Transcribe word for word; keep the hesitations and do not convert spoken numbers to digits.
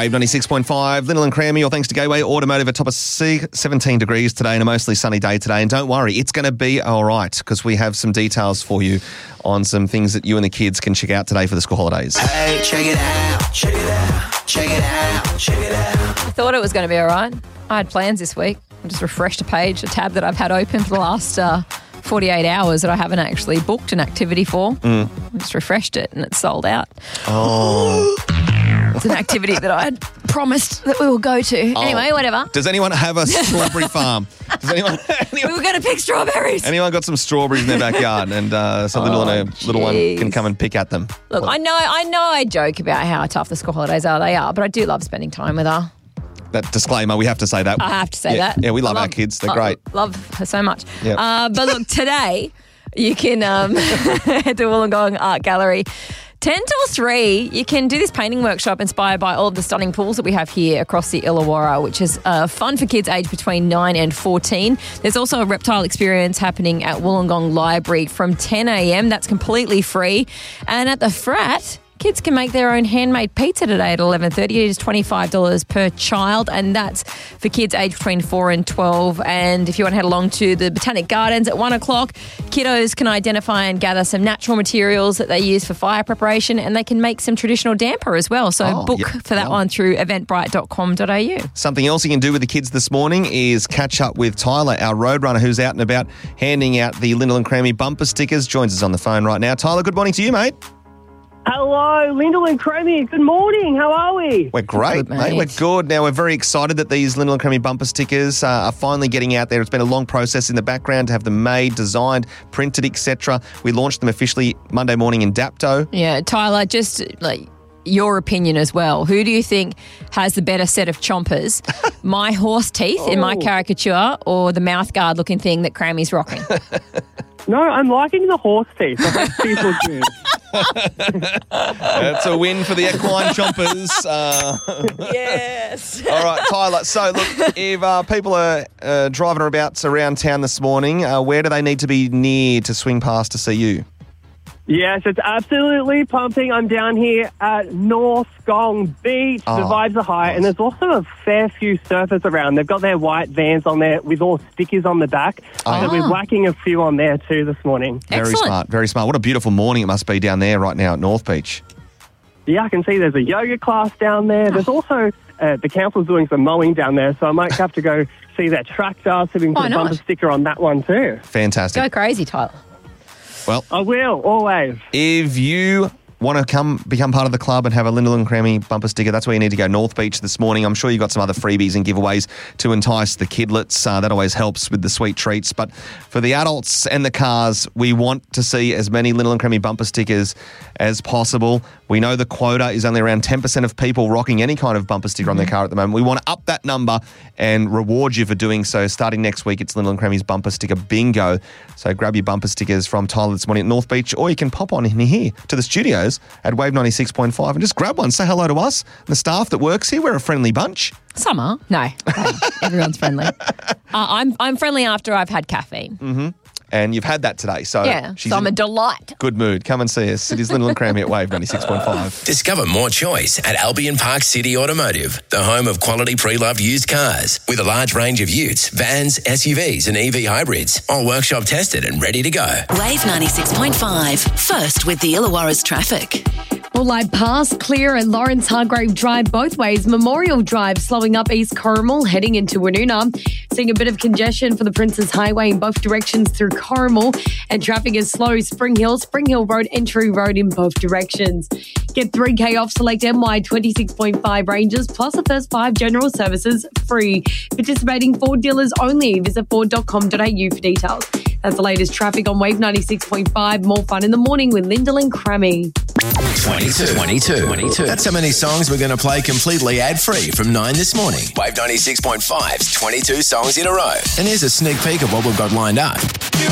Wave ninety-six point five, Lyndall and Crammy, all thanks to Gateway Automotive at top of C, seventeen degrees today and a mostly sunny day today. And don't worry, it's going to be all right because we have some details for you on some things that you and the kids can check out today for the school holidays. Hey, check it out, check it out, check it out, check it out. I thought it was going to be all right. I had plans this week. I just refreshed a page, a tab that I've had open for the last uh, forty-eight hours that I haven't actually booked an activity for. Mm. I just refreshed it and it's sold out. Oh. It's an activity that I had promised that we will go to. Oh. Anyway, whatever. Does anyone have a strawberry farm? Does anyone, anyone? We were going to pick strawberries. Anyone got some strawberries in their backyard and uh, so oh, little, and a little one can come and pick at them? Look, what? I know, I know I joke about how tough the school holidays are. They are, but I do love spending time with her. That disclaimer, we have to say that. I have to say yeah, that. Yeah, we love, love our kids. They're I great. Love her so much. Yep. Uh, but look, today you can um, head to Wollongong Art Gallery. ten till three, you can do this painting workshop inspired by all of the stunning pools that we have here across the Illawarra, which is uh, fun for kids aged between nine and fourteen. There's also a reptile experience happening at Wollongong Library from ten a.m. That's completely free. And at the Frat, kids can make their own handmade pizza today at eleven thirty. It is twenty-five dollars per child, and that's for kids aged between four and twelve. And if you want to head along to the Botanic Gardens at one o'clock, kiddos can identify and gather some natural materials that they use for fire preparation, and they can make some traditional damper as well. So oh, book yep, for that yep. one through eventbrite dot com dot a u. Something else you can do with the kids this morning is catch up with Tyler, our roadrunner, who's out and about handing out the Lyndall and Crammy bumper stickers. Joins us on the phone right now. Tyler, good morning to you, mate. Hello, Lyndall and Crammy. Good morning. How are we? We're great, Good, mate. mate. We're good. Now, we're very excited that these Lyndall and Crammy bumper stickers uh, are finally getting out there. It's been a long process in the background to have them made, designed, printed, et cetera. We launched them officially Monday morning in Dapto. Yeah, Tyler, just like your opinion as well. Who do you think has the better set of chompers? My horse teeth oh. in my caricature or the mouth guard looking thing that Crammy's rocking? No, I'm liking the horse teeth. I think these look good. That's a win for the equine chompers. Uh, yes. All right, Tyler. So, look, if uh, people are uh, driving about around town this morning, uh, where do they need to be near to swing past to see you? Yes, it's absolutely pumping. I'm down here at North Gong Beach. Oh, the vibes are high, nice. and there's also a fair few surfers around. They've got their white vans on there with all stickers on the back. Oh. So we're whacking a few on there too this morning. Very Excellent. smart, very smart. What a beautiful morning it must be down there right now at North Beach. Yeah, I can see there's a yoga class down there. There's also uh, the council's doing some mowing down there, so I might have to go see their tractor, so we can Why put a not? bumper sticker on that one too. Fantastic. Go crazy, Tyler. Well, I will, always. if you want to come become part of the club and have a Lyndall and Crammy bumper sticker, that's where you need to go. North Beach this morning. I'm sure you've got some other freebies and giveaways to entice the kidlets. Uh, that always helps with the sweet treats. But for the adults and the cars, we want to see as many Lyndall and Crammy bumper stickers as possible. We know the quota is only around ten percent of people rocking any kind of bumper sticker on their car at the moment. We want to up that number and reward you for doing so. Starting next week, it's Lyndall and Crammy's bumper sticker bingo. So grab your bumper stickers from Tyler this morning at North Beach, or you can pop on in here to the studios at Wave ninety-six point five and just grab one. Say hello to us, the staff that works here. We're a friendly bunch. Summer? No. Everyone's friendly. Uh, I'm I'm friendly after I've had caffeine. Mm-hmm. And you've had that today. So Yeah, she's so I'm in a delight. good mood. Come and see us. It is Lyndall and Crammy at Wave ninety-six point five. Discover more choice at Albion Park City Automotive, the home of quality pre-loved used cars with a large range of utes, vans, S U Vs and E V hybrids, all workshop tested and ready to go. Wave ninety-six point five, first with the Illawarra's traffic. Bullite Pass, clear at Lawrence Hargrave Drive both ways. Memorial Drive slowing up East Corrimal, heading into Woonona. Seeing a bit of congestion for the Princes Highway in both directions through Corrimal. And traffic is slow. Spring Hill, Spring Hill Road, Entry Road in both directions. Get three K off select M Y twenty-six point five ranges, plus the first five general services free. Participating Ford dealers only. Visit ford dot com dot a u for details. That's the latest traffic on Wave ninety-six point five. More fun in the morning with Lyndall and Crammy. twenty-two. twenty-two. twenty-two. That's how many songs we're going to play completely ad-free from nine this morning. Wave ninety-six point five's twenty-two songs in a row. And here's a sneak peek of what we've got lined up.